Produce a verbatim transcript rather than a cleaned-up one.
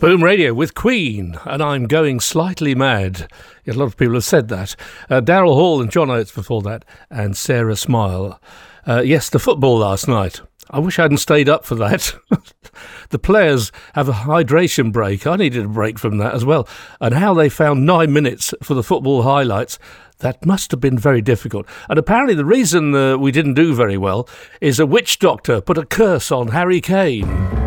Boom Radio with Queen, and I'm going slightly mad. A lot of people have said that. Uh, Daryl Hall and John Oates before that, and Sarah Smile. Uh, yes, the football last night. I wish I hadn't stayed up for that. The players have a hydration break. I needed a break from that as well. And how they found nine minutes for the football highlights, that must have been very difficult. And apparently the reason uh, we didn't do very well is a witch doctor put a curse on Harry Kane.